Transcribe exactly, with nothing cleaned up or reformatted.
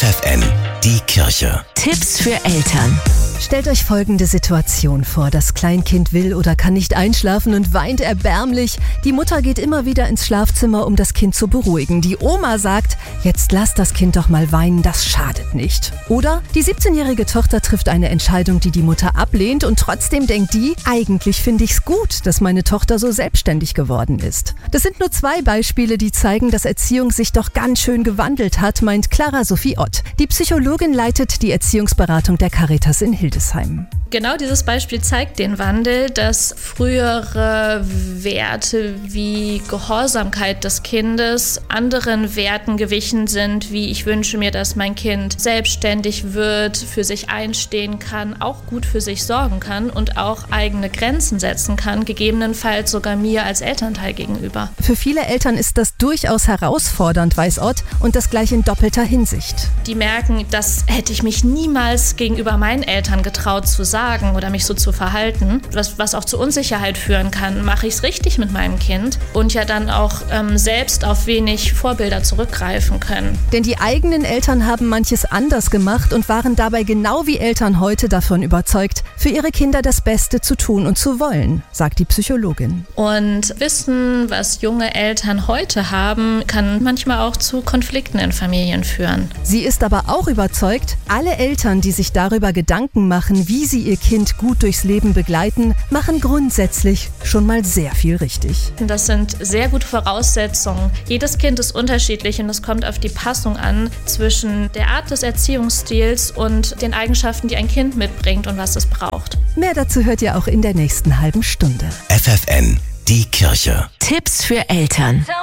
F F N, die Kirche. Tipps für Eltern. Stellt euch folgende Situation vor. Das Kleinkind will oder kann nicht einschlafen und weint erbärmlich. Die Mutter geht immer wieder ins Schlafzimmer, um das Kind zu beruhigen. Die Oma sagt, jetzt lass das Kind doch mal weinen, das schadet nicht. Oder die siebzehnjährige Tochter trifft eine Entscheidung, die die Mutter ablehnt und trotzdem denkt die, eigentlich finde ich's gut, dass meine Tochter so selbstständig geworden ist. Das sind nur zwei Beispiele, die zeigen, dass Erziehung sich doch ganz schön gewandelt hat, meint Clara Sophie Ott. Die Psychologin leitet die Erziehungsberatung der Caritas in Hildesheim. Genau dieses Beispiel zeigt den Wandel, dass frühere Werte wie Gehorsamkeit des Kindes anderen Werten gewichen sind, wie ich wünsche mir, dass mein Kind selbstständig wird, für sich einstehen kann, auch gut für sich sorgen kann und auch eigene Grenzen setzen kann, gegebenenfalls sogar mir als Elternteil gegenüber. Für viele Eltern ist das durchaus herausfordernd, weiß Ott, und das gleich in doppelter Hinsicht. Die merken, das hätte ich mich niemals gegenüber meinen Eltern getraut zu sagen oder mich so zu verhalten, was, was auch zu Unsicherheit führen kann. Mache ich es richtig mit meinem Kind? Und ja dann auch ähm, selbst auf wenig Vorbilder zurückgreifen können. Denn die eigenen Eltern haben manches anders gemacht und waren dabei genau wie Eltern heute davon überzeugt, für ihre Kinder das Beste zu tun und zu wollen, sagt die Psychologin. Und Wissen, was junge Eltern heute haben, kann manchmal auch zu Konflikten in Familien führen. Sie ist aber auch überzeugt, alle Eltern, die sich darüber Gedanken machen, wie sie ihr Kind gut durchs Leben begleiten, machen grundsätzlich schon mal sehr viel richtig. Das sind sehr gute Voraussetzungen. Jedes Kind ist unterschiedlich und es kommt auf die Passung an zwischen der Art des Erziehungsstils und den Eigenschaften, die ein Kind mitbringt und was es braucht. Mehr dazu hört ihr auch in der nächsten halben Stunde. F F N, die Kirche. Tipps für Eltern.